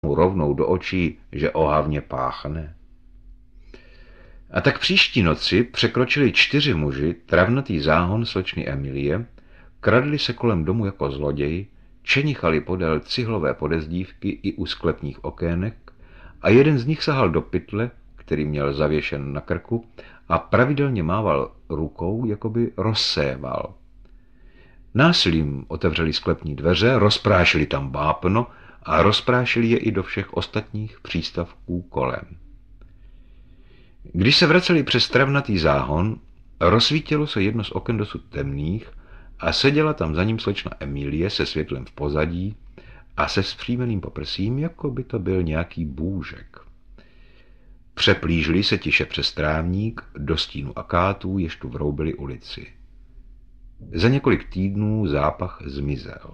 mu rovnou do očí, že ohavně páchne. A tak příští noci překročili 4 muži travnatý záhon slečny Emilie, kradli se kolem domu jako zloději, čenichali podél cihlové podezdívky i u sklepních okének a jeden z nich sahal do pytle, který měl zavěšen na krku, a pravidelně mával rukou, jako by rozséval. Násilím otevřeli sklepní dveře, rozprášili tam vápno a rozprášili je i do všech ostatních přístavků kolem. Když se vraceli přes travnatý záhon, rozsvítilo se jedno z oken dosud temných a seděla tam za ním slečna Emilie se světlem v pozadí a se vzpřímeným poprsím, jako by to byl nějaký bůžek. Přeplížili se tiše přes trávník do stínu akátů, jež tu vroubili ulici. Za několik týdnů zápach zmizel.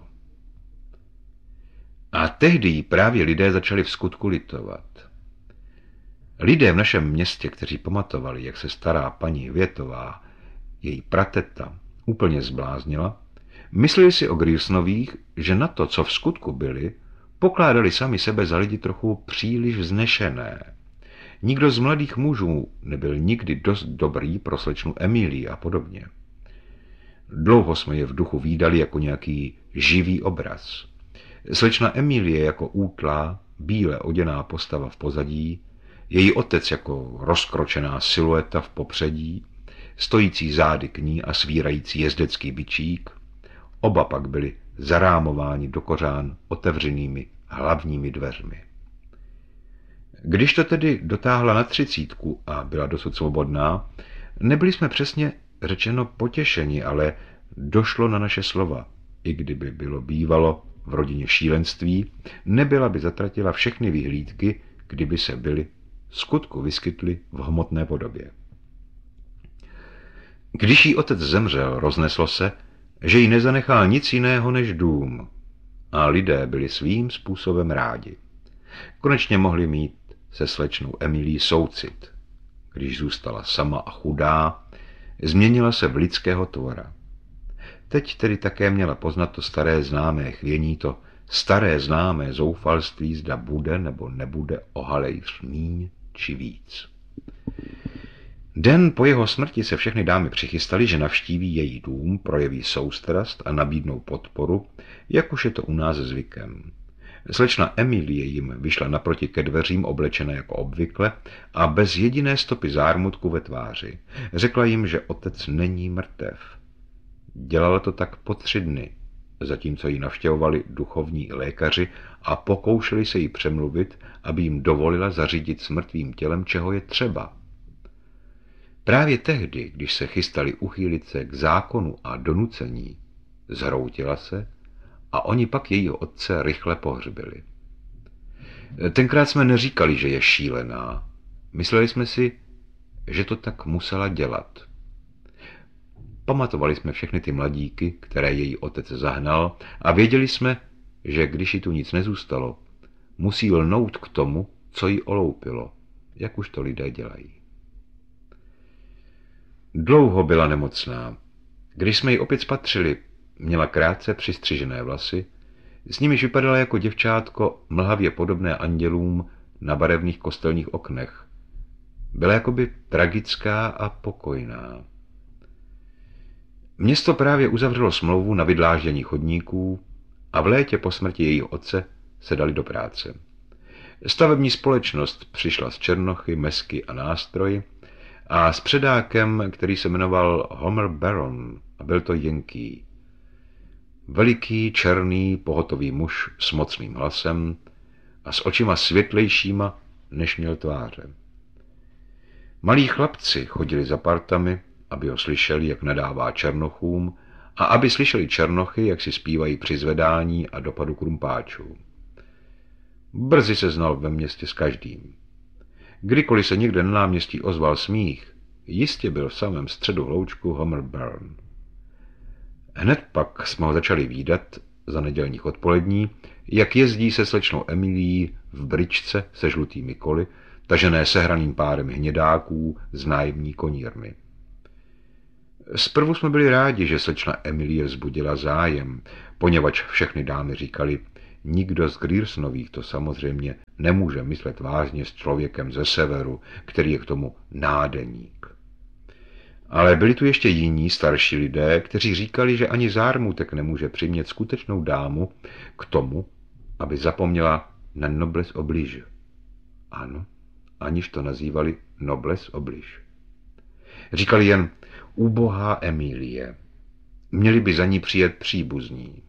A tehdy jí právě lidé začali vskutku litovat. Lidé v našem městě, kteří pamatovali, jak se stará paní Hvětová, její prateta, úplně zbláznila, mysleli si o Griersonových, že na to, co v skutku byli, pokládali sami sebe za lidi trochu příliš vznešené. Nikdo z mladých mužů nebyl nikdy dost dobrý pro slečnu Emilii a podobně. Dlouho jsme je v duchu vídali jako nějaký živý obraz. Slečna Emilie jako útlá, bíle oděná postava v pozadí, její otec jako rozkročená silueta v popředí, stojící zády k ní a svírající jezdecký bičík, oba pak byli zarámováni do kořán otevřenými hlavními dveřmi. Když to tedy dotáhla na 30 a byla dosud svobodná, nebyli jsme přesně řečeno potěšeni, ale došlo na naše slova. I kdyby bylo bývalo v rodině šílenství, nebyla by zatratila všechny vyhlídky, kdyby se byly skutku vyskytly v hmotné podobě. Když jí otec zemřel, rozneslo se, že jí nezanechal nic jiného než dům a lidé byli svým způsobem rádi. Konečně mohli mít se slečnou Emilí soucit. Když zůstala sama a chudá, změnila se v lidského tvora. Teď tedy také měla poznat to staré známé chvění, to staré známé zoufalství, zda bude nebo nebude ohalejř míň či víc. Den po jeho smrti se všechny dámy přichystali, že navštíví její dům, projeví soustrast a nabídnou podporu, jak už je to u nás zvykem. Slečna Emilie jim vyšla naproti ke dveřím oblečena jako obvykle a bez jediné stopy zármutku ve tváři. Řekla jim, že otec není mrtev. Dělala to tak po 3 dny, zatímco ji navštěvovali duchovní lékaři a pokoušeli se jí přemluvit, aby jim dovolila zařídit s mrtvým tělem, čeho je třeba. Právě tehdy, když se chystali uchýlit se k zákonu a donucení, zhroutila se a oni pak jejího otce rychle pohřbili. Tenkrát jsme neříkali, že je šílená. Mysleli jsme si, že to tak musela dělat. Pamatovali jsme všechny ty mladíky, které její otec zahnal, a věděli jsme, že když jí tu nic nezůstalo, musí lnout k tomu, co jí oloupilo, jak už to lidé dělají. Dlouho byla nemocná. Když jsme ji opět spatřili, měla krátce přistřižené vlasy, s nimiž vypadala jako děvčátko mlhavě podobné andělům na barevných kostelních oknech. Byla jakoby tragická a pokojná. Město právě uzavřelo smlouvu na vydláždění chodníků a v létě po smrti jejího otce se dali do práce. Stavební společnost přišla z černochy, mesky a nástroji a s předákem, který se jmenoval Homer Baron, a byl to Yankee. Veliký, černý, pohotový muž s mocným hlasem a s očima světlejšíma, než měl tváře. Malí chlapci chodili za partami, aby ho slyšeli, jak nadává černochům, a aby slyšeli černochy, jak si zpívají při zvedání a dopadu krumpáčů. Brzy se znal ve městě s každým. Kdykoliv se někde na náměstí ozval smích, jistě byl v samém středu hloučku Homer Baron. Hned pak jsme ho začali vídat za nedělních odpolední, jak jezdí se slečnou Emilií v bryčce se žlutými koly, tažené sehraným párem hnědáků z nájemní konírny. Zprvu jsme byli rádi, že slečna Emilie vzbudila zájem, poněvadž všechny dámy říkali, Nikdo z Griersonových to samozřejmě nemůže myslet vážně s člověkem ze severu, který je k tomu nádeník. Ale byli tu ještě jiní starší lidé, kteří říkali, že ani zármutek nemůže přimět skutečnou dámu k tomu, aby zapomněla na noblesse oblige. Ano, aniž to nazývali noblesse oblige. Říkali jen ubohá Emilie. Měli by za ní přijet příbuzní.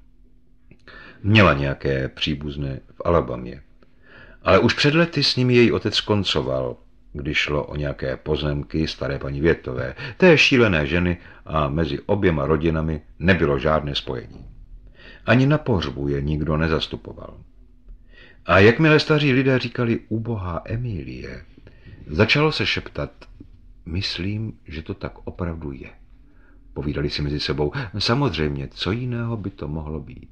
Měla nějaké příbuzné v Alabamě. Ale už před lety s nimi její otec koncoval, když šlo o nějaké pozemky staré paní Větové, té šílené ženy, a mezi oběma rodinami nebylo žádné spojení. Ani na pohřbu je nikdo nezastupoval. A jakmile staří lidé říkali ubohá Emilie, začalo se šeptat, myslím, že to tak opravdu je. Povídali si mezi sebou, samozřejmě, co jiného by to mohlo být.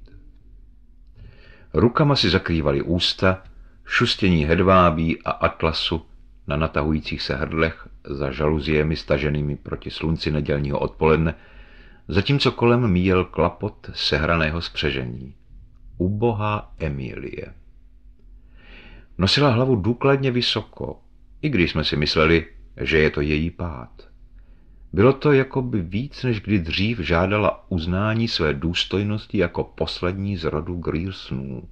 Rukama si zakrývali ústa, šustění hedvábí a atlasu na natahujících se hrdlech za žaluziemi staženými proti slunci nedělního odpoledne, zatímco kolem míjel klapot sehraného spřežení. Ubohá Emilie. Nosila hlavu důkladně vysoko, i když jsme si mysleli, že je to její pád. Bylo to, jako by víc než kdy dřív žádala uznání své důstojnosti jako poslední z rodu Griersonů.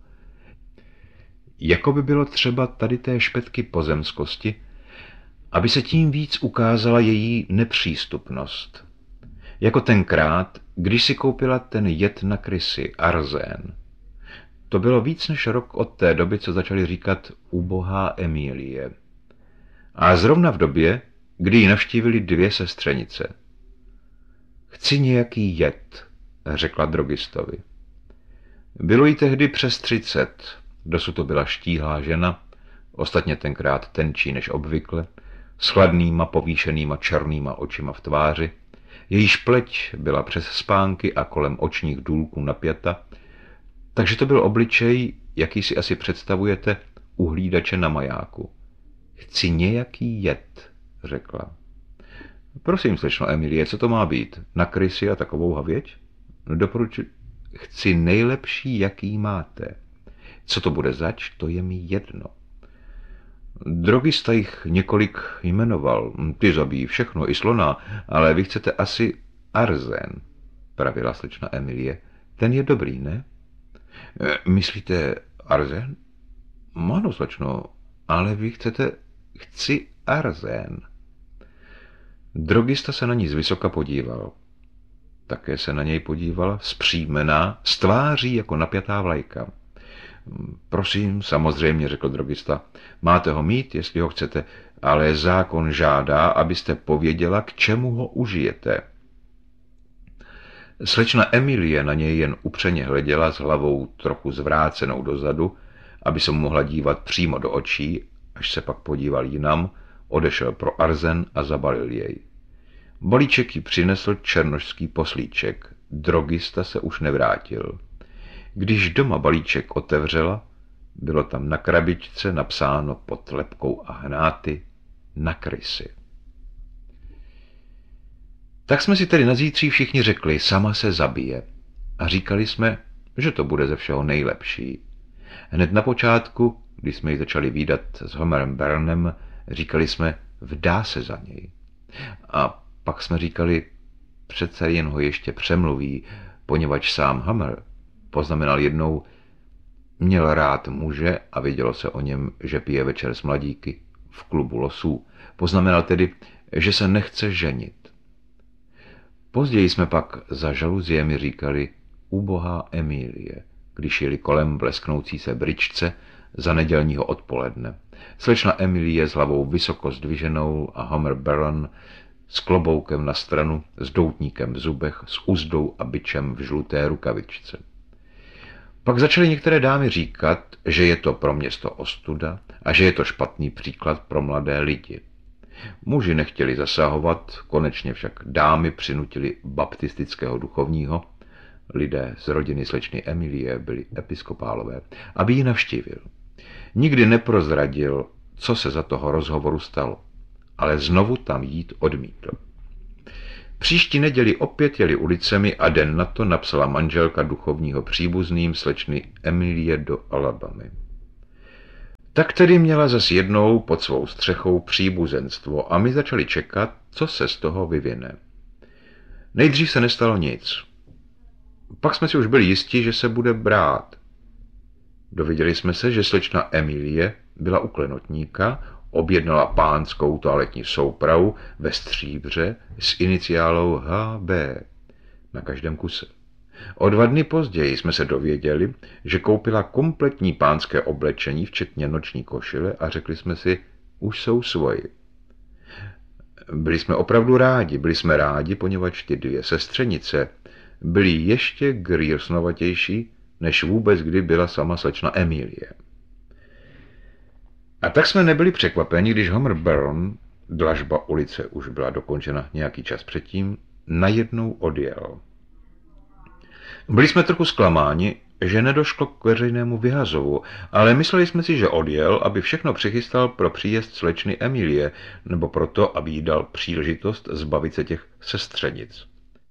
Jako by bylo třeba tady té špetky pozemskosti, aby se tím víc ukázala její nepřístupnost. Jako tenkrát, když si koupila ten jed na krysy, arzén. To bylo víc než rok od té doby, co začali říkat ubohá Emilie. A zrovna v době, kdy ji navštívili 2 sestřenice. Chci nějaký jed, řekla drogistovi. Bylo jí tehdy přes 30, dosud to byla štíhlá žena, ostatně tenkrát tenčí než obvykle, s chladnýma povýšenýma černýma očima v tváři, jejíž pleť byla přes spánky a kolem očních důlků napjata, takže to byl obličej, jaký si asi představujete u hlídače na majáku. Chci nějaký jed, řekla. Prosím, slečno Emilie, co to má být? Na krysy a takovou havěť? Doporučuji. Chci nejlepší, jaký máte. Co to bude zač, to je mi jedno. Drogista jich několik jmenoval. Ty zabíjí všechno, i slona, ale vy chcete asi arzén, pravila slečna Emilie. Ten je dobrý, ne? Myslíte arzén? Ano, slečno, ale vy chcete... Chci arzén. Drogista se na ní zvysoka podíval. Také se na něj podívala, vzpřímená, s tváří jako napjatá vlajka. Prosím, samozřejmě, řekl drogista, máte ho mít, jestli ho chcete, ale zákon žádá, abyste pověděla, k čemu ho užijete. Slečna Emilie na něj jen upřeně hleděla s hlavou trochu zvrácenou dozadu, aby se mu mohla dívat přímo do očí, až se pak podíval jinam, odešel pro arzen a zabalil jej. Balíček jí přinesl černošský poslíček. Drogista se už nevrátil. Když doma balíček otevřela, bylo tam na krabičce napsáno pod lepkou a hnáty na krysy. Tak jsme si tedy na zítří všichni řekli, sama se zabije. A říkali jsme, že to bude ze všeho nejlepší. Hned na počátku, když jsme ji začali vídat s Homerem Burnem, říkali jsme, vdá se za něj. A pak jsme říkali, přece jen ho ještě přemluví, poněvadž sám Homer poznamenal jednou, měl rád muže a vědělo se o něm, že pije večer s mladíky v klubu losů. Poznamenal tedy, že se nechce ženit. Později jsme pak za žaluziemi říkali ubohá Emilie, když jeli kolem blesknoucí se bryczce za nedělního odpoledne. Slečna Emilie s hlavou vysoko zdviženou a Homer Baron s kloboukem na stranu, s doutníkem v zubech, s uzdou a bičem v žluté rukavičce. Pak začaly některé dámy říkat, že je to pro město ostuda a že je to špatný příklad pro mladé lidi. Muži nechtěli zasahovat, konečně však dámy přinutili baptistického duchovního, lidé z rodiny slečny Emilie byli episkopálové, aby ji navštívil. Nikdy neprozradil, co se za toho rozhovoru stalo, ale znovu tam jít odmítl. Příští neděli opět jeli ulicemi a den na to napsala manželka duchovního příbuzným slečny Emilie do Alabamy. Tak tedy měla zas jednou pod svou střechou příbuzenstvo a my začali čekat, co se z toho vyvine. Nejdřív se nestalo nic. Pak jsme si už byli jistí, že se bude brát. Dověděli jsme se, že slečna Emilie byla u klenotníka, objednala pánskou toaletní soupravu ve stříbře s iniciálou HB na každém kuse. O 2 dny později jsme se dověděli, že koupila kompletní pánské oblečení, včetně noční košile, a řekli jsme si, už jsou svoji. Byli jsme opravdu rádi, poněvadž ty 2 sestřenice byly ještě grýrsnovatější, než vůbec kdy byla sama slečna Emilie. A tak jsme nebyli překvapeni, když Homer Baron, dlažba ulice už byla dokončena nějaký čas předtím, najednou odjel. Byli jsme trochu zklamáni, že nedošlo k veřejnému vyhazovu, ale mysleli jsme si, že odjel, aby všechno přichystal pro příjezd slečny Emilie, nebo proto, aby jí dal příležitost zbavit se těch sestřenic.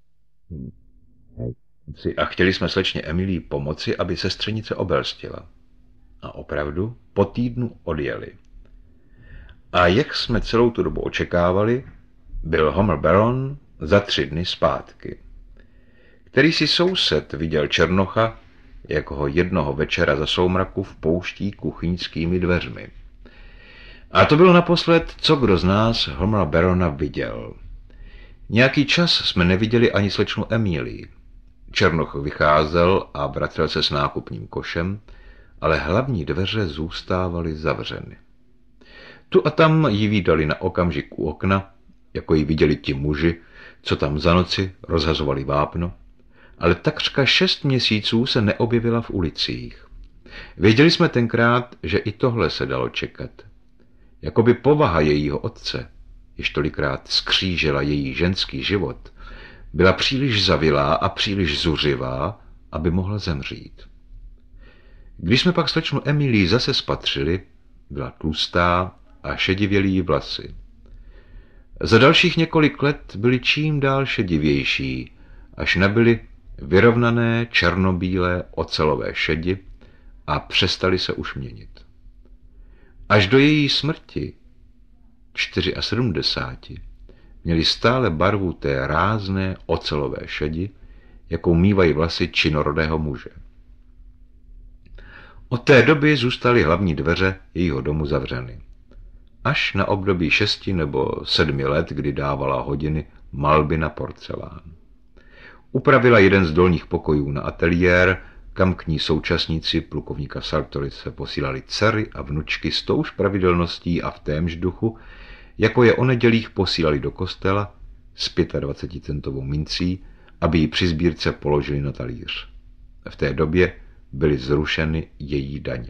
A chtěli jsme slečně Emilii pomoci, aby sestřenice obelstila. A opravdu po týdnu odjeli. A jak jsme celou tu dobu očekávali, byl Homer Baron za 3 dny zpátky. Který si soused viděl Černocha, jak ho jednoho večera za soumraku vpouští kuchyňskými dveřmi. A to bylo naposled, co kdo z nás Homera Barona viděl. Nějaký čas jsme neviděli ani slečnu Emilii. Černoch vycházel a vracel se s nákupním košem, ale hlavní dveře zůstávaly zavřeny. Tu a tam ji vídali na okamžik u okna, jako ji viděli ti muži, co tam za noci rozhazovali vápno, ale takřka 6 měsíců se neobjevila v ulicích. Věděli jsme tenkrát, že i tohle se dalo čekat. Jakoby povaha jejího otce, jež tolikrát skřížila její ženský život, byla příliš zavilá a příliš zuřivá, aby mohla zemřít. Když jsme pak slečnu Emilii zase spatřili, byla tlustá a šedivělý jí vlasy. Za dalších několik let byly čím dál šedivější, až nabyly vyrovnané černobílé ocelové šedi a přestaly se už měnit. Až do její smrti, 74, měly stále barvu té rázné ocelové šedi, jakou mívají vlasy činorodého muže. Od té doby zůstaly hlavní dveře jejího domu zavřeny. Až na období 6 nebo 7 let, kdy dávala hodiny malby na porcelán. Upravila jeden z dolních pokojů na ateliér, kam k ní současníci plukovníka Sartorice posílali dcery a vnučky s touž pravidelností a v témž duchu, jako je o nedělích posílali do kostela s 25centovou mincí, aby ji při sbírce položili na talíř. V té době byly zrušeny její daně.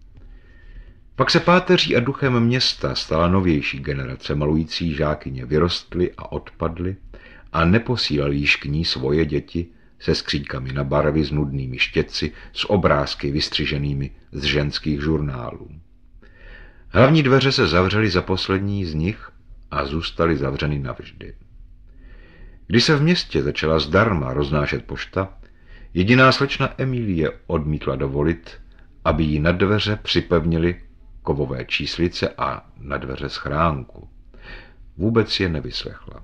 Pak se páteří a duchem města stala novější generace malující žákyně vyrostly a odpadly a neposílali již k ní svoje děti se skříňkami na barvy s nudnými štětci s obrázky vystřiženými z ženských žurnálů. Hlavní dveře se zavřely za poslední z nich a zůstaly zavřeny navždy. Když se v městě začala zdarma roznášet pošta, jediná slečna Emilie odmítla dovolit, aby jí na dveře připevnili kovové číslice a na dveře schránku. Vůbec je nevyslechla.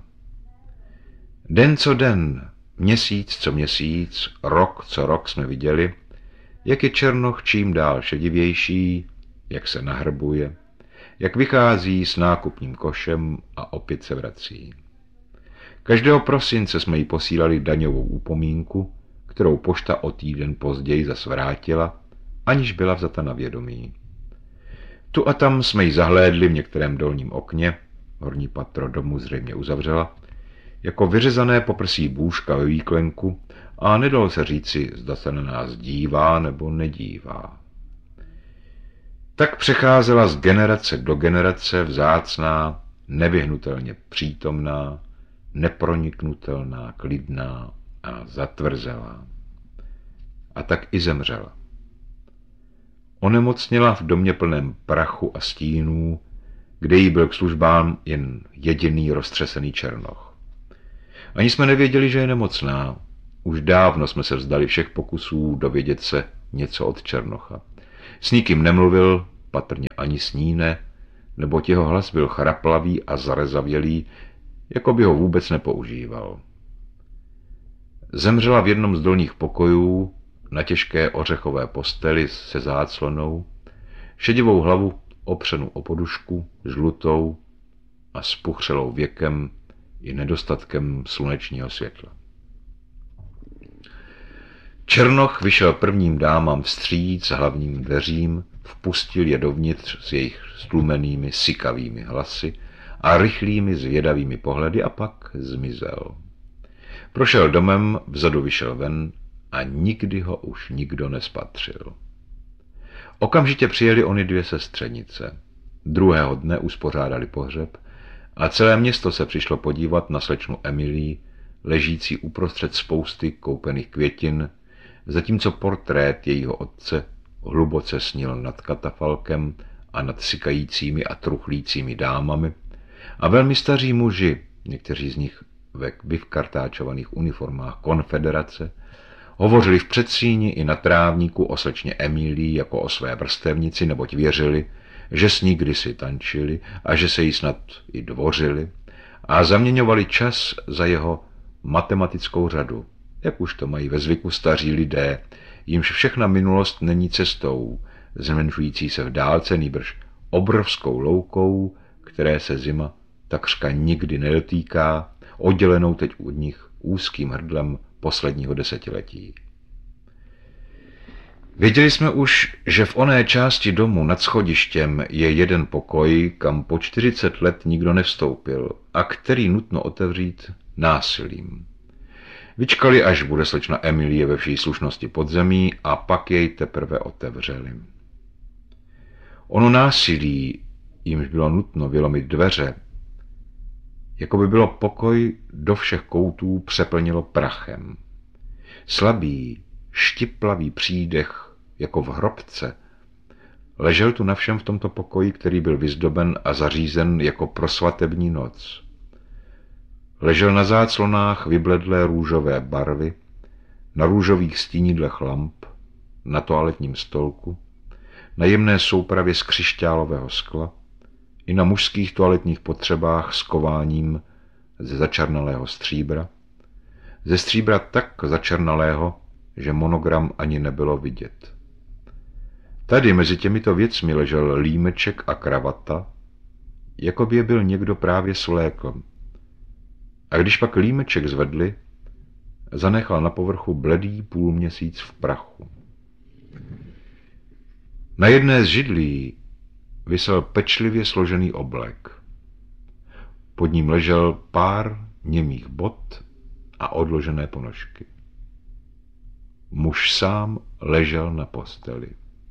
Den co den, měsíc co měsíc, rok co rok jsme viděli, jak je Černoch čím dál šedivější, jak se nahrbuje, jak vychází s nákupním košem a opět se vrací. Každého prosince jsme jí posílali daňovou upomínku, kterou pošta o týden později zas vrátila, aniž byla vzata na vědomí. Tu a tam jsme ji zahlédli v některém dolním okně, horní patro domu zřejmě uzavřela, jako vyřezané poprsí bůžka ve výklenku a nedalo se říci, zda se na nás dívá nebo nedívá. Tak přecházela z generace do generace vzácná, nevyhnutelně přítomná, neproniknutelná, klidná a zatvrzelá. A tak i zemřela. Onemocněla v domě plném prachu a stínů, kde jí byl k službám jen jediný roztřesený Černoch. Ani jsme nevěděli, že je nemocná. Už dávno jsme se vzdali všech pokusů dovědět se něco od Černocha. S nikým nemluvil, patrně ani s ní ne, neboť jeho hlas byl chraplavý a zarezavělý, jako by ho vůbec nepoužíval. Zemřela v jednom z dolních pokojů na těžké ořechové posteli se záclonou, šedivou hlavu opřenou o podušku, žlutou a spuchřelou věkem i nedostatkem slunečního světla. Černoch vyšel prvním dámám vstříc hlavním dveřím, vpustil je dovnitř s jejich stlumenými, sykavými hlasy a rychlými zvědavými pohledy a pak zmizel. Prošel domem, vzadu vyšel ven a nikdy ho už nikdo nespatřil. Okamžitě přijeli ony dvě sestřenice. Druhého dne uspořádali pohřeb a celé město se přišlo podívat na slečnu Emilii, ležící uprostřed spousty koupených květin, zatímco portrét jejího otce hluboce snil nad katafalkem a nad sykajícími a truchlícími dámami a velmi staří muži, někteří z nich ve vyvkartáčovaných uniformách konfederace, hovořili v předsíni i na trávníku o slečně Emilii jako o své vrstevnici, neboť věřili, že s ní kdysi tančili a že se jí snad i dvořili a zaměňovali čas za jeho matematickou řadu, jak už to mají ve zvyku staří lidé, jimž všechna minulost není cestou, zmenšující se v dálce, nýbrž obrovskou loukou, které se zima takřka nikdy nedotýká, oddělenou teď od nich úzkým hrdlem posledního desetiletí. Věděli jsme už, že v oné části domu nad schodištěm je jeden pokoj, kam po 40 let nikdo nevstoupil a který nutno otevřít násilím. Vyčkali, až bude slečna Emilie ve vší slušnosti podzemí a pak jej teprve otevřeli. Ono násilí, jimž bylo nutno vylomit dveře, jako by bylo pokoj do všech koutů přeplnilo prachem. Slabý, štiplavý přídech, jako v hrobce, ležel tu na všem v tomto pokoji, který byl vyzdoben a zařízen jako pro svatební noc. Ležel na záclonách vybledlé růžové barvy, na růžových stínidlech lamp, na toaletním stolku, na jemné soupravě z křišťálového skla i na mužských toaletních potřebách s kováním ze začernalého stříbra, ze stříbra tak začernalého, že monogram ani nebylo vidět. Tady mezi těmito věcmi ležel límeček a kravata, jako by je byl někdo právě svlékl. A když pak límeček zvedli, zanechal na povrchu bledý půlměsíc v prachu. Na jedné z židlí visel pečlivě složený oblek. Pod ním ležel pár němých bot a odložené ponožky. Muž sám ležel na posteli.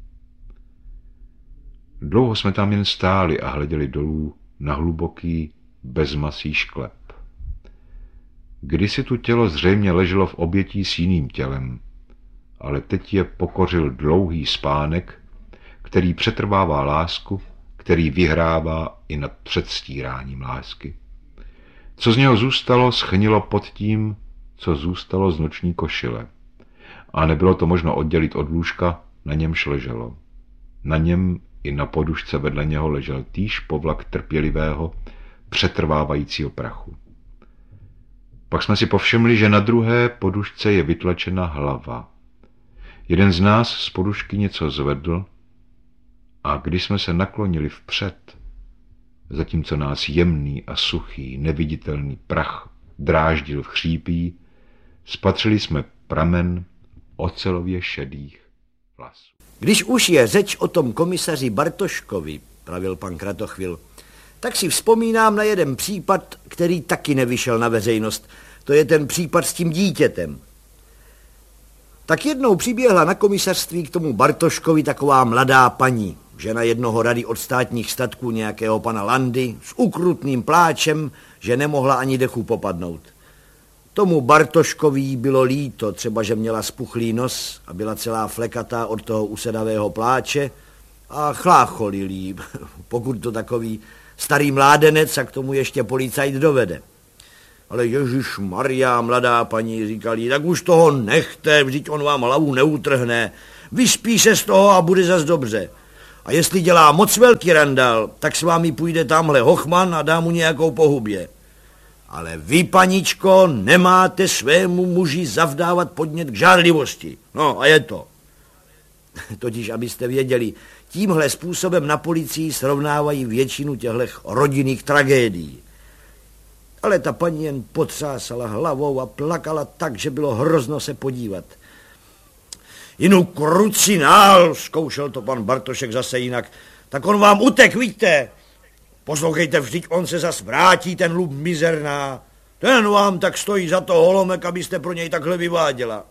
Dlouho jsme tam jen stáli a hleděli dolů na hluboký, bezmasý šklep. Kdysi tu tělo zřejmě leželo v obětí s jiným tělem, ale teď je pokořil dlouhý spánek, který přetrvává lásku, který vyhrává i nad předstíráním lásky. Co z něho zůstalo, schnilo pod tím, co zůstalo z noční košile. A nebylo to možno oddělit od lůžka, na němž leželo. Na něm i na podušce vedle něho ležel týž povlak trpělivého, přetrvávajícího prachu. Pak jsme si povšimli, že na druhé podušce je vytlačena hlava. Jeden z nás z podušky něco zvedl a když jsme se naklonili vpřed, zatímco nás jemný a suchý, neviditelný prach dráždil v chřípí, spatřili jsme pramen ocelově šedých vlasů. Když už je řeč o tom komisaři Bartoškovi, pravil pan Kratochvil, tak si vzpomínám na jeden případ, který taky nevyšel na veřejnost. To je ten případ s tím dítětem. Tak jednou přiběhla na komisařství k tomu Bartoškovi taková mladá paní, žena jednoho rady od státních statků nějakého pana Landy, s ukrutným pláčem, že nemohla ani dechu popadnout. Tomu Bartoškovi bylo líto, třeba že měla spuchlý nos a byla celá flekatá od toho usedavého pláče a chlácholil jí, pokud to takový starý mládenec a k tomu ještě policajt dovede. Ale ježišmarja, mladá paní, říkali, tak už toho nechte, vždyť on vám hlavu neutrhne. Vyspí se z toho a bude zas dobře. A jestli dělá moc velký randál, tak s vámi půjde tamhle hochman a dá mu nějakou pohubě. Ale vy, paničko, nemáte svému muži zavdávat podnět k žárlivosti. No a je to. Totiž, abyste věděli, tímhle způsobem na policii srovnávají většinu těchto rodinných tragédií. Ale ta paní jen potřásala hlavou a plakala tak, že bylo hrozno se podívat. Jinou krucinál, zkoušel to pan Bartošek zase jinak, tak on vám utek, vidíte. Poslouchejte, vždyť on se zas vrátí, ten lub mizerná. Ten vám tak stojí za to holomek, abyste pro něj takhle vyváděla.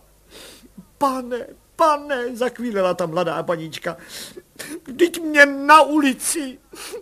Pane, zakvílela ta mladá paníčka, vždyť mě na ulici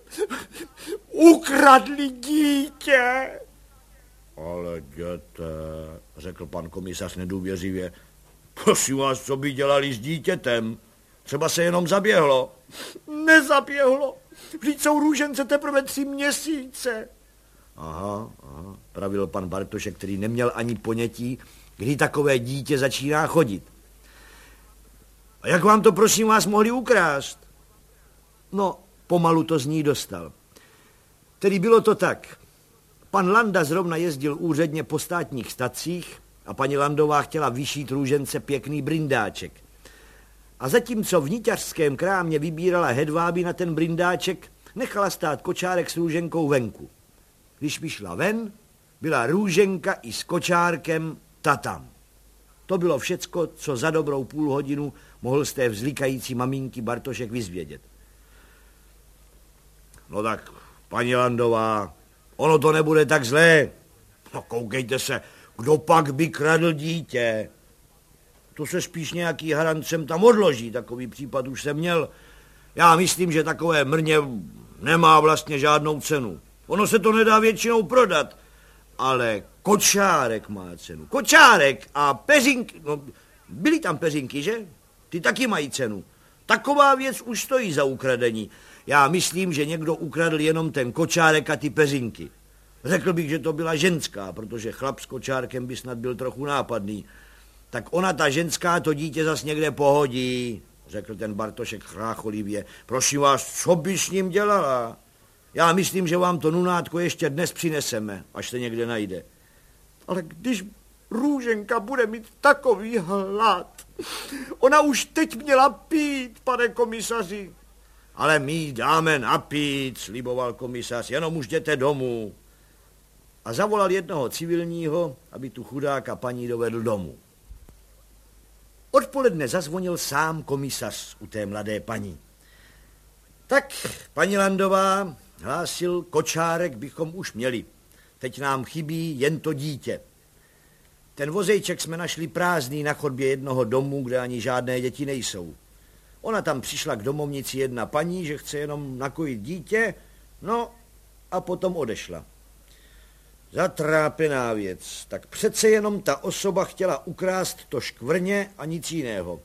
ukradli dítě. Ale děte, řekl pan komisař nedůvěřivě, prosím vás, co by dělali s dítětem? Třeba se jenom zaběhlo. Nezaběhlo, vždyť jsou růžence teprve 3 měsíce. Aha, pravil pan Bartošek, který neměl ani ponětí, kdy takové dítě začíná chodit. A jak vám to, prosím vás, mohli ukrást? No, pomalu to z ní dostal. Tedy bylo to tak. Pan Landa zrovna jezdil úředně po státních stacích a paní Landová chtěla vyšít růžence pěkný brindáček. A zatímco v niťařském krámě vybírala hedváby na ten brindáček, nechala stát kočárek s růženkou venku. Když vyšla ven, byla růženka i s kočárkem tam. To bylo všecko, co za dobrou půl hodinu mohl z té vzlikající maminky Bartošek vyzvědět. No tak, paní Landová, ono to nebude tak zlé. No koukejte se, kdo pak by kradl dítě? To se spíš nějaký harant sem tam odloží, takový případ už jsem měl. Já myslím, že takové mrně nemá vlastně žádnou cenu. Ono se to nedá většinou prodat, ale kočárek má cenu. Kočárek a peřinky, no byly tam peřinky, že? Ty taky mají cenu. Taková věc už stojí za ukradení. Já myslím, že někdo ukradl jenom ten kočárek a ty peřinky. Řekl bych, že to byla ženská, protože chlap s kočárkem by snad byl trochu nápadný. Tak ona, ta ženská, to dítě zas někde pohodí, řekl ten Bartošek chrácholivě. Prosím vás, co by s ním dělala? Já myslím, že vám to nunátko ještě dnes přineseme, až se někde najde. Ale když růženka bude mít takový hlad, ona už teď měla pít, pane komisaři. Ale my jí dáme napít, sliboval komisař, jenom už jděte domů. A zavolal jednoho civilního, aby tu chudáka paní dovedl domů. Odpoledne zazvonil sám komisař u té mladé paní. Tak, paní Landová, hlásil, kočárek bychom už měli. Teď nám chybí jen to dítě. Ten vozejček jsme našli prázdný na chodbě jednoho domu, kde ani žádné děti nejsou. Ona tam přišla k domovnici jedna paní, že chce jenom nakojit dítě, no a potom odešla. Zatrápená věc, tak přece jenom ta osoba chtěla ukrást to škvrně a nic jiného.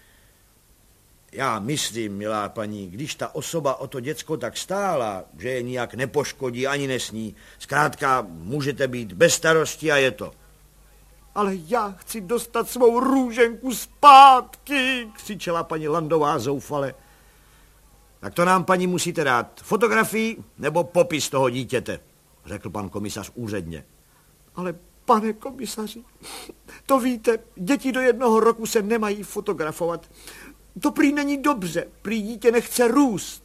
Já myslím, milá paní, když ta osoba o to děcko tak stála, že je nijak nepoškodí ani nesní, zkrátka můžete být bez starosti a je to. Ale já chci dostat svou růženku zpátky, křičela paní Landová zoufale. Tak to nám, paní, musíte dát fotografii nebo popis toho dítěte, řekl pan komisař úředně. Ale pane komisaři, to víte, děti do 1 roku se nemají fotografovat. To prý není dobře, prý dítě nechce růst.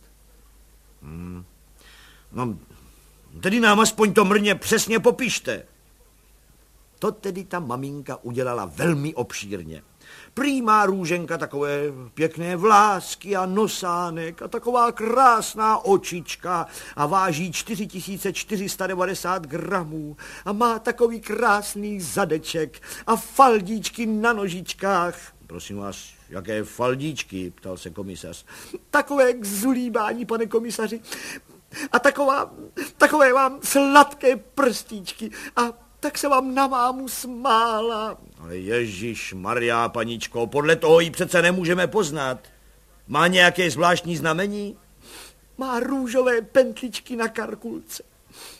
No, tedy nám aspoň to mrně přesně popište. To tedy ta maminka udělala velmi obšírně. Prý má růženka takové pěkné vlásky a nosánek a taková krásná očička a váží 4490 gramů a má takový krásný zadeček a faldíčky na nožičkách. Prosím vás, jaké faldíčky, ptal se komisař. Takové k zulíbání, pane komisaři, a takové vám sladké prstíčky a tak se vám na mámu smála. Ale ježišmarja, paničko, podle toho ji přece nemůžeme poznat. Má nějaké zvláštní znamení? Má růžové pentličky na karkulce.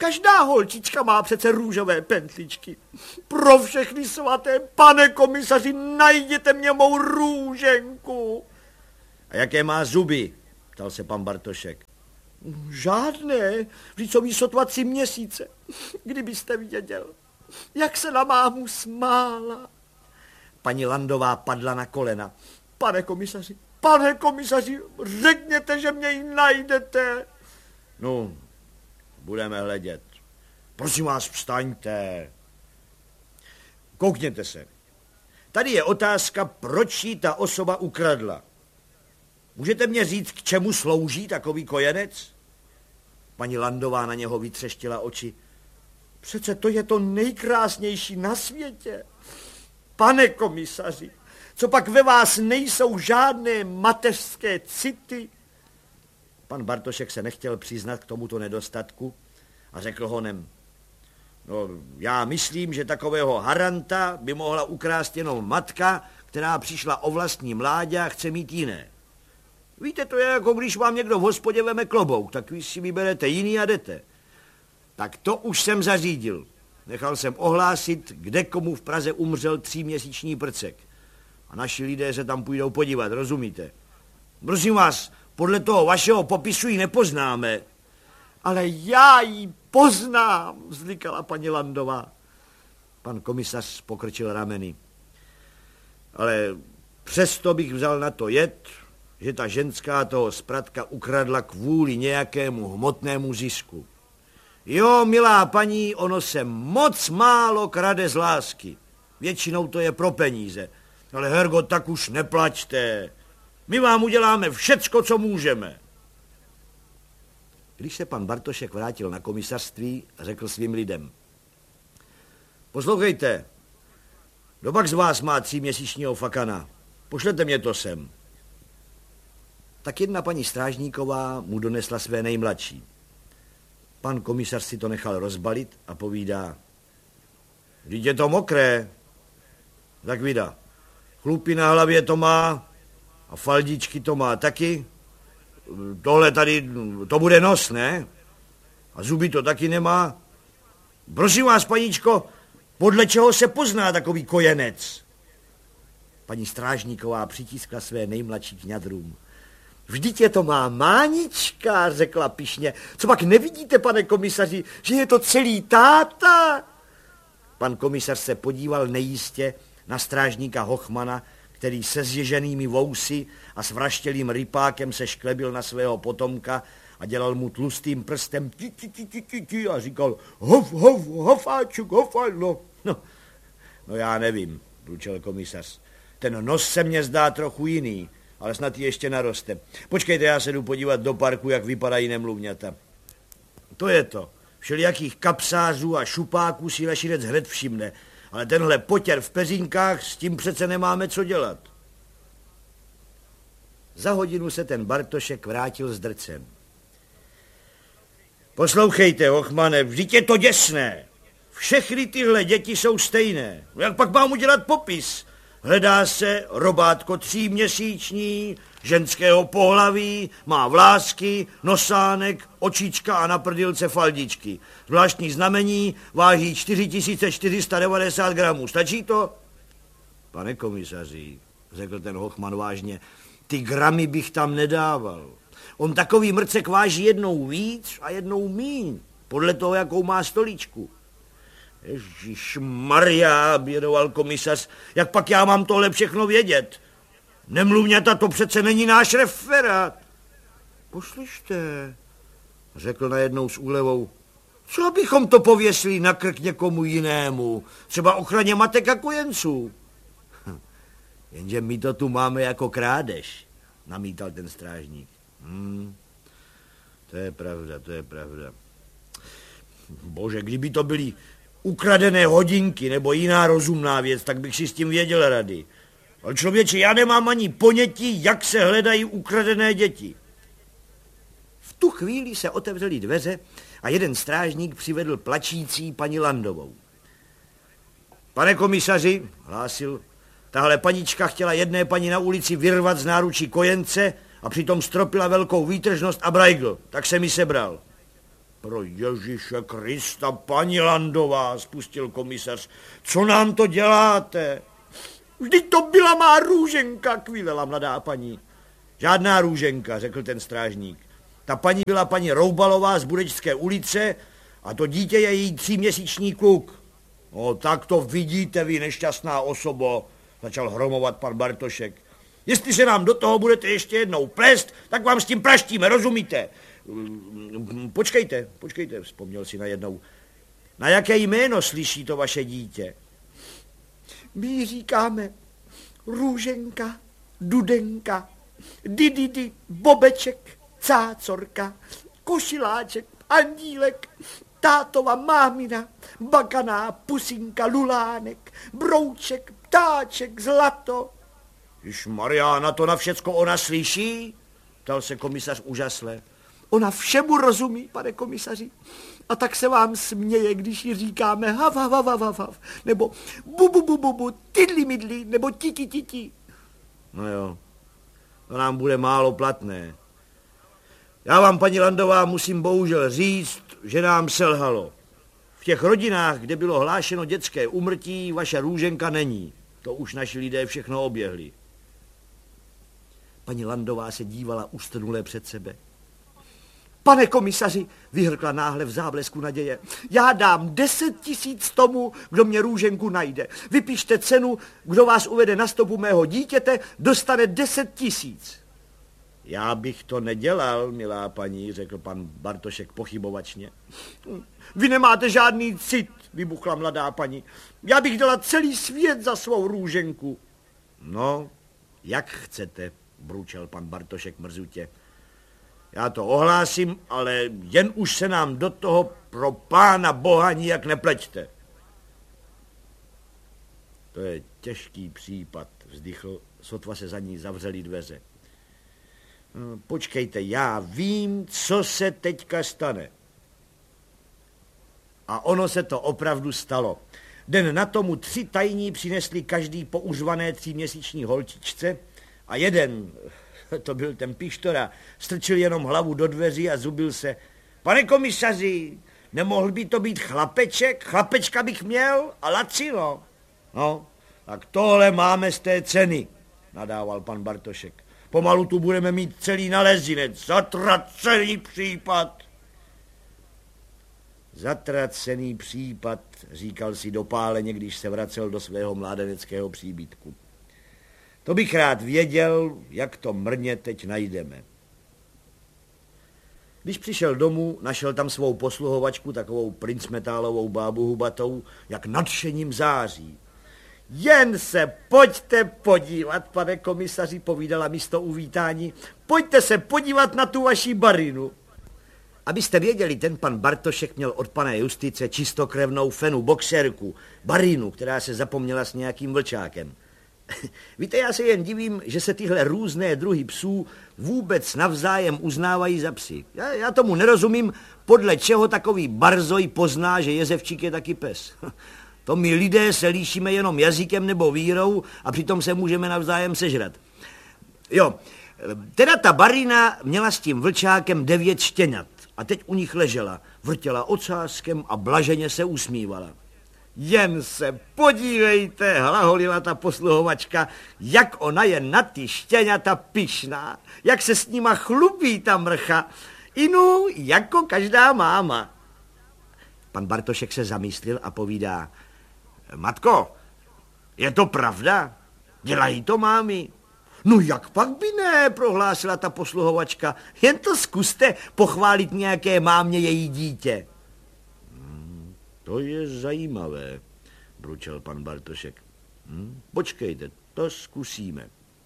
Každá holčička má přece růžové pentličky. Pro všechny svaté, pane komisaři, najděte mě mou růženku. A jaké má zuby? Ptal se pan Bartošek. Žádné, vždyť jsou jí sotva 3 měsíce. Kdybyste věděl, jak se na mámu smála. Paní Landová padla na kolena. Pane komisaři, řekněte, že mě ji najdete. No, budeme hledět. Prosím vás, vstaňte. Koukněte se. Tady je otázka, proč jí ta osoba ukradla. Můžete mě říct, k čemu slouží takový kojenec? Paní Landová na něho vytřeštila oči. Přece to je to nejkrásnější na světě. Pane komisaři, co pak ve vás nejsou žádné mateřské city? Pan Bartošek se nechtěl přiznat k tomuto nedostatku a řekl honem. No, já myslím, že takového haranta by mohla ukrást jenom matka, která přišla o vlastní mládě a chce mít jiné. Víte, to je jako když vám někdo v hospodě veme klobouk, tak vy si vyberete jiný a jdete. Tak to už jsem zařídil. Nechal jsem ohlásit, kde komu v Praze umřel 3měsíční prcek. A naši lidé se tam půjdou podívat, rozumíte? Prosím vás, podle toho vašeho popisu ji nepoznáme. Ale já ji poznám, vzlikala paní Landová. Pan komisař pokrčil rameny. Ale přesto bych vzal na to jed, že ta ženská toho spratka ukradla kvůli nějakému hmotnému zisku. Jo, milá paní, ono se moc málo krade z lásky. Většinou to je pro peníze. Ale Hergo, tak už neplačte. My vám uděláme všecko, co můžeme. Když se pan Bartošek vrátil na komisařství, řekl svým lidem. Poslouchejte, kdo z vás má 3měsíčního fakana? Pošlete mě to sem. Tak jedna paní strážníková mu donesla své nejmladší. Pan komisař si to nechal rozbalit a povídá. Vždyť je to mokré. Tak vida. Chlupy na hlavě to má a faldičky to má taky. Tohle tady, to bude nos, ne? A zuby to taky nemá. Prosím vás, paníčko, podle čeho se pozná takový kojenec? Paní strážníková přitiskla své nejmladší k ňadrům. Vždyť je to má mánička, řekla pyšně. Co pak nevidíte, pane komisaři, že je to celý táta? Pan komisař se podíval nejistě na strážníka Hochmana, který se zježenými vousy a s vraštělým rypákem se šklebil na svého potomka a dělal mu tlustým prstem ti a říkal hofáčuk, hofalno. No já nevím, průčel komisař. Ten nos se mně zdá trochu jiný, ale snad ještě naroste. Počkejte, já se jdu podívat do parku, jak vypadají nemluvňata. To je to. Všelijakých kapsářů a šupáků si Lešinec hned všimne. Ale tenhle potěr v peřínkách, s tím přece nemáme co dělat. Za hodinu se ten Bartošek vrátil s drcem. Poslouchejte, Hochmane, vždyť je to děsné. Všechny tyhle děti jsou stejné. Jak pak mám udělat popis? Hledá se robátko 3měsíční, ženského pohlaví, má vlásky, nosánek, očička a na prdilce faldičky. Zvláštní znamení, váží 4490 gramů. Stačí to? Pane komisaři, řekl ten Hochman vážně, ty gramy bych tam nedával. On takový mrcek váží jednou víc a jednou míň, podle toho, jakou má stoličku. Ježišmarja, bědoval komisař, jak pak já mám tohle všechno vědět? Nemluvňata, to přece není náš referát. Poslyšte, řekl najednou s úlevou, co bychom to pověsili na krk někomu jinému, třeba ochraně matek a kojenců. Jenže my to tu máme jako krádež, namítal ten strážník. To je pravda, to je pravda. Bože, kdyby to byly ukradené hodinky nebo jiná rozumná věc, tak bych si s tím věděl rady. Ale člověče, já nemám ani ponětí, jak se hledají ukradené děti. V tu chvíli se otevřely dveře a jeden strážník přivedl plačící paní Landovou. Pane komisaři, hlásil, tahle panička chtěla jedné paní na ulici vyrvat z náručí kojence a přitom stropila velkou výtržnost a brajgl, tak se mi sebral. Pro Ježíše Krista, paní Landová, spustil komisař, co nám to děláte? Vždyť to byla má Růženka, kvílela mladá paní. Žádná Růženka, řekl ten strážník. Ta paní byla paní Roubalová z Budečské ulice a to dítě je její 3měsíční kluk. No tak to vidíte vy, nešťastná osobo, začal hromovat pan Bartošek. Jestli se nám do toho budete ještě jednou plést, tak vám s tím praštíme, rozumíte? Počkejte, vzpomněl si najednou. Na jaké jméno slyší to vaše dítě? My říkáme Růženka, Dudenka, Dididi, Bobeček, Cácorka, Košiláček, Andílek, tátova mámina, Bakaná, Pusinka, Lulánek, Brouček, Ptáček, Zlato. Ježmarja, na to na všecko ona slyší? Ptal se komisař úžasle. Ona všemu rozumí, pane komisaři. A tak se vám směje, když ji říkáme hav, hav, hav, hav, hav, nebo bu, bu, bu, bu, bu, tidli, midli, nebo titi, titi. No jo, to nám bude málo platné. Já vám, paní Landová, musím bohužel říct, že nám selhalo. V těch rodinách, kde bylo hlášeno dětské úmrtí, vaše Růženka není. To už naši lidé všechno oběhli. Paní Landová se dívala ustrnule před sebe. Pane komisaři, vyhrkla náhle v záblesku naděje, já dám 10 000 tomu, kdo mě Růženku najde. Vypište cenu, kdo vás uvede na stopu mého dítěte, dostane 10 000. Já bych to nedělal, milá paní, řekl pan Bartošek pochybovačně. Vy nemáte žádný cit, vybuchla mladá paní. Já bych dala celý svět za svou Růženku. No, jak chcete, bručel pan Bartošek mrzutě. Já to ohlásím, ale jen už se nám do toho pro pána boha nijak nepleťte. To je těžký případ, vzdychl, sotva se za ní zavřely dveře. Počkejte, já vím, co se teďka stane. A ono se to opravdu stalo. Den na tomu 3 tajní přinesli každý po užvané 3měsíční holčičce a jeden, to byl ten Pištora, strčil jenom hlavu do dveří a zubil se. Pane komisaři, nemohl by to být chlapeček? Chlapečka bych měl a lacino. No, tak tohle máme z té ceny, nadával pan Bartošek. Pomalu tu budeme mít celý nalezinec. Zatracený případ. Zatracený případ, říkal si dopáleně, když se vracel do svého mládeneckého příbytku. To bych rád věděl, jak to mrně teď najdeme. Když přišel domů, našel tam svou posluhovačku, takovou princmetálovou bábu hubatou, jak nadšením září. Jen se pojďte podívat, pane komisaři, povídala místo uvítání. Pojďte se podívat na tu vaši barinu. Abyste věděli, ten pan Bartošek měl od pana Justice čistokrevnou fenu boxerku, barinu, která se zapomněla s nějakým vlčákem. Víte, já se jen divím, že se tyhle různé druhy psů vůbec navzájem uznávají za psy. Já tomu nerozumím, podle čeho takový barzoj pozná, že jezevčík je taky pes. To my lidé se líšíme jenom jazykem nebo vírou a přitom se můžeme navzájem sežrat. Jo, teda ta barina měla s tím vlčákem 9 štěňat a teď u nich ležela, vrtěla ocáskem a blaženě se usmívala. Jen se podívejte, hlaholila ta posluhovačka, jak ona je na ty štěňata pyšná, jak se s nima chlubí ta mrcha, inu jako každá máma. Pan Bartošek se zamyslil a povídá, matko, je to pravda? Dělají to mámy? No jak pak by ne, prohlásila ta posluhovačka, jen to zkuste pochválit nějaké mámě její dítě. To je zajímavé, bručel pan Bartošek. Počkejte, to zkusíme.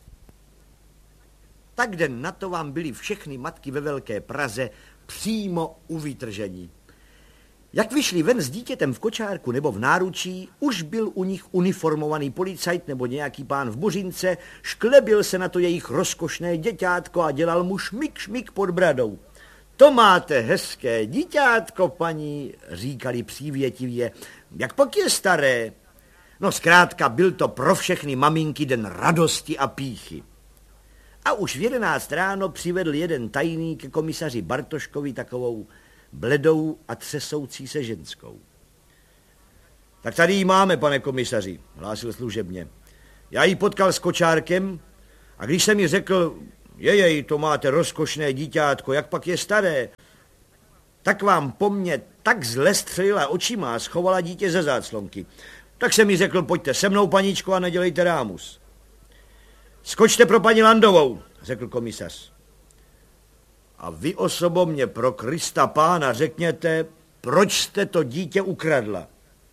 Tak den na to vám byly všechny matky ve Velké Praze přímo u vytržení. Jak vyšli ven s dítětem v kočárku nebo v náručí, už byl u nich uniformovaný policajt nebo nějaký pán v buřince, šklebil se na to jejich rozkošné děťátko a dělal mu šmik, šmik pod bradou. To máte hezké díťátko, paní, říkali přívětivě. Jak pak je staré? No zkrátka, byl to pro všechny maminky den radosti a pýchy. A už v 11 ráno přivedl jeden tajný ke komisaři Bartoškovi takovou bledou a třesoucí se ženskou. Tak tady ji máme, pane komisaři, hlásil služebně. Já ji potkal s kočárkem a když jsem mi řekl, jejej, to máte rozkošné díťátko, jak pak je staré, tak vám po mně tak zle střelila očima a schovala dítě ze záclonky. Tak jsem mi řekl, pojďte se mnou, paníčko, a nedělejte rámus. Skočte pro paní Landovou, řekl komisař. A vy osobo mě pro Krista pána řekněte, proč jste to dítě ukradla.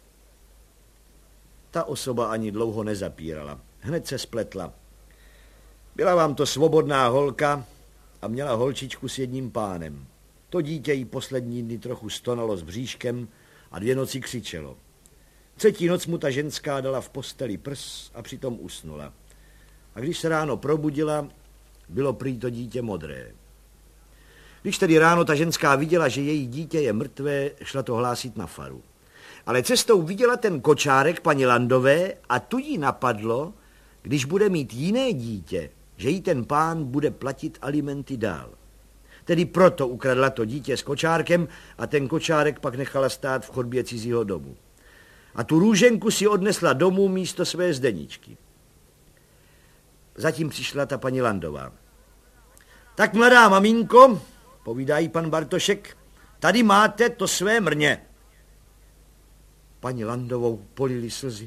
Ta osoba ani dlouho nezapírala. Hned se spletla. Byla vám to svobodná holka a měla holčičku s jedním pánem. To dítě jí poslední dny trochu stonalo s bříškem a 2 noci křičelo. 3. noc mu ta ženská dala v posteli prs a přitom usnula. A když se ráno probudila, bylo prý to dítě modré. Když tedy ráno ta ženská viděla, že její dítě je mrtvé, šla to hlásit na faru. Ale cestou viděla ten kočárek paní Landové a tu jí napadlo, když bude mít jiné dítě, že jí ten pán bude platit alimenty dál. Tedy proto ukradla to dítě s kočárkem a ten kočárek pak nechala stát v chodbě cizího domu. A tu růženku si odnesla domů místo své Zdeničky. Zatím přišla ta paní Landová. Tak, mladá maminko, povídá jí pan Bartošek, tady máte to své mrně. Paní Landovou polily slzy.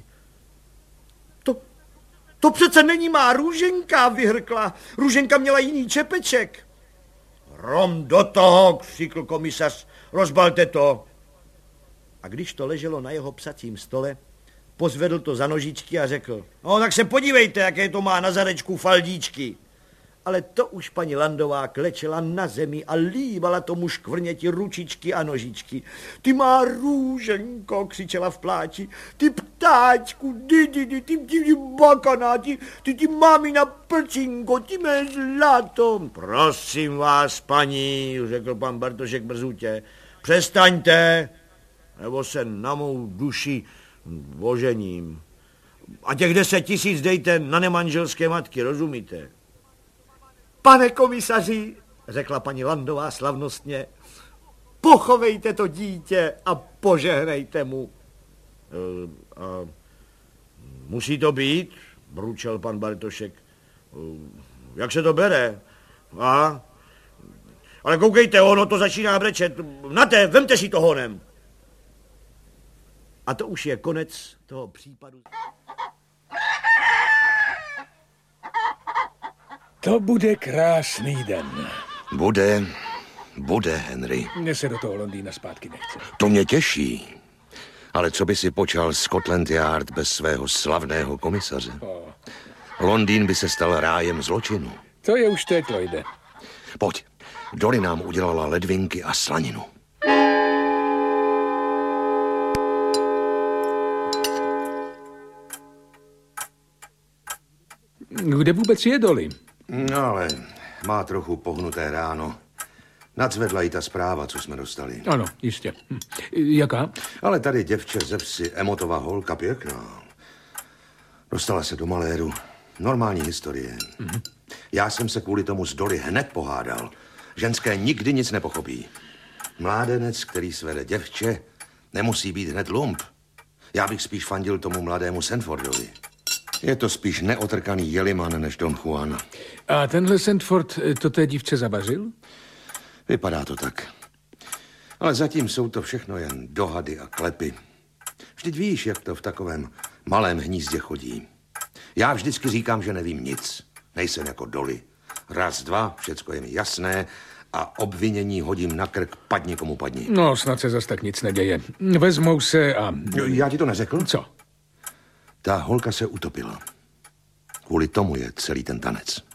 To přece není má růženka, vyhrkla. Růženka měla jiný čepeček. Rom do toho, křikl komisař, rozbalte to. A když to leželo na jeho psacím stole, pozvedl to za nožičky a řekl, no tak se podívejte, jaké to má na zadečku faldíčky. Ale to už paní Landová klečela na zemi a líbala tomu škvrněti ručičky a nožičky. Ty má růženko, křičela v pláči, ty ptáčku, ty bakana, ty mámina plčinko, ty mé zlato. Prosím vás, paní, řekl pan Bartošek brzutě, přestaňte, nebo se na mou duši ožením. A těch 10 000 dejte na nemanželské matky, rozumíte? Pane komisaři, řekla paní Landová slavnostně, pochovejte to dítě a požehnejte mu. Musí to být, bručel pan Bartošek. Jak se to bere? Ale koukejte, ono to začíná brečet. Nate, vemte si to honem. A to už je konec toho případu. To bude krásný den. Bude, Henry. Mně se do toho Londýna zpátky nechce. To mě těší. Ale co by si počal Scotland Yard bez svého slavného komisaře? Londýn by se stal rájem zločinu. To je už teď, Lloyde. Pojď, Dolly nám udělala ledvinky a slaninu. Kde vůbec je Dolly? No ale má trochu pohnuté ráno. Nadzvedla jí ta zpráva, co jsme dostali. Ano, jistě. Jaká? Ale tady děvče ze vsi, Emotová holka, pěkná. Dostala se do maléru. Normální historie. Já jsem se kvůli tomu s Dolly hned pohádal. Ženské nikdy nic nepochopí. Mládenec, který svede děvče, nemusí být hned lump. Já bych spíš fandil tomu mladému Sandfordovi. Je to spíš neotrkaný jeliman než Don Juan. A tenhle Sandford to té dívce zavařil? Vypadá to tak. Ale zatím jsou to všechno jen dohady a klepy. Vždyť víš, jak to v takovém malém hnízdě chodí. Já vždycky říkám, že nevím nic. Nejsem jako Dolly. Raz, dva, všecko je mi jasné a obvinění hodím na krk, padni komu padni. No, snad se zas tak nic neděje. Vezmou se a... Já ti to neřekl? Co? Ta holka se utopila. Kvůli tomu je celý ten tanec.